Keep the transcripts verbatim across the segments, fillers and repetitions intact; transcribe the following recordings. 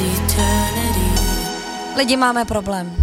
Lidi, máme problém.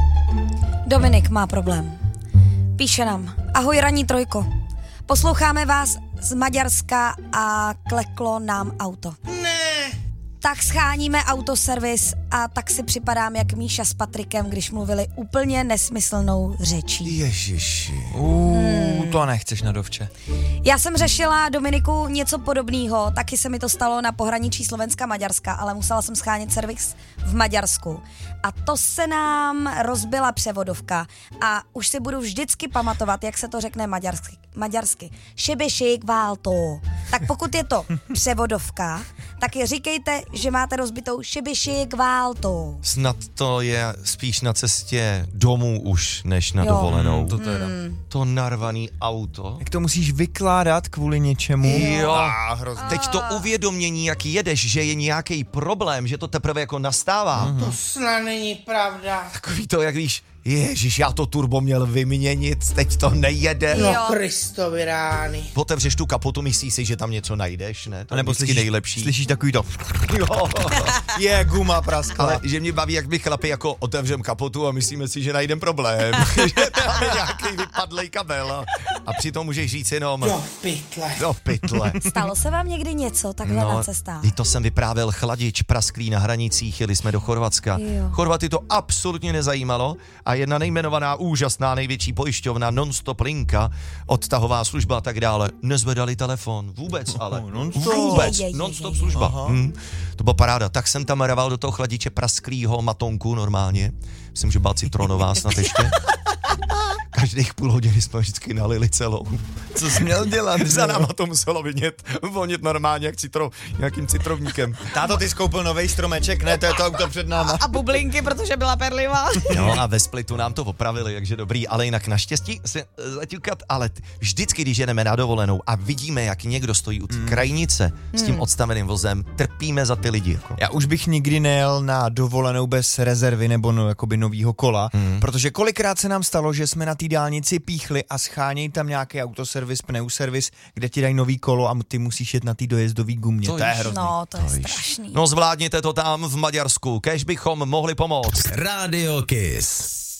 Dominik má problém. Píše nám: ahoj ranní trojko. Posloucháme vás z Maďarska a kleklo nám auto. Ne. Tak scháníme autoservis a tak si připadám jak Míša s Patrikem, když mluvili úplně nesmyslnou řečí. Ježiši. Uuu, hmm. to nechceš na dovče. Já jsem řešila, Dominiku, něco podobného, taky se mi to stalo na pohraničí Slovenska-Maďarska, ale musela jsem schánit servis v Maďarsku. A to se nám rozbila převodovka a už si budu vždycky pamatovat, jak se to řekne maďarsky. maďarsky. Šebešik válto. Tak pokud je to převodovka, tak je říkejte, že máte rozbitou šebešik válto. Snad to je spíš na cestě domů už, než na Jo. dovolenou. Mm, to teda. Mm. To narvaný auto. Jak to musíš vykládat kvůli něčemu? Jo. A, hrozně. Teď to uvědomění, jak jedeš, že je nějaký problém, že to teprve jako nastává. To snad není pravda. Takový to, jak víš, ježiš, já to turbo měl vyměnit, teď to nejede. No Jo. Kristovi rány. Otevřeš tu kapotu, myslíš si, že tam něco najdeš, ne? To A nebo je vždycky slyšíš, nejlepší. slyšíš takový to. Jo. Je, guma praskla. Ale že mě baví, jak my chlapi jako otevřem kapotu a myslíme si, že najdem problém. Že tam je nějaký vypadlej kabel. A, a přitom můžeš říct jenom Do pytle. do pytle. Stalo se vám někdy něco takhle na cestách? i to jsem vyprávěl chladič prasklý na hranicích, jeli jsme do Chorvatska. Jo. Chorvaty to absolutně nezajímalo a jedna nejmenovaná úžasná největší pojišťovna, non-stop linka, odtahová služba a tak dále, nezvedali telefon, vůbec ale, Oh, non-stop. vůbec, Jej, jej, non-stop jej, jej. služba. Aha. Hm. To byla paráda, tak jsem tam rval do toho chladiče prasklýho matonku normálně, myslím, že byla citronová snad ještě. Každých půl hodiny jsme vždycky nalili celou. Co jsi měl dělat? Za náma to muselo vidět, vonit normálně jak citro, nějakým citrovníkem. Táto, ty skoupil novej stromeček? Ne, to je to auto před náma. A bublinky, protože byla perlivá. No a ve Splitu nám to opravili, takže dobrý, ale jinak naštěstí se eh, zaťukat, ale t- vždycky, když jedeme na dovolenou a vidíme, jak někdo stojí u té mm. krajnice s tím odstaveným vozem, trpíme za ty lidi. Jako. Já už bych nikdy nejel na dovolenou bez rezervy nebo no, jakoby novýho kola, hmm. protože kolikrát se nám stalo, že jsme na té dálnici píchli a schánějí tam nějaký autoservis, pneuservis, kde ti dají nový kolo a ty musíš jet na té dojezdový gumě. To, to je hrozný. No, to je To víš. strašný. No zvládněte to tam v Maďarsku, kéž bychom mohli pomoct. Radio Kiss.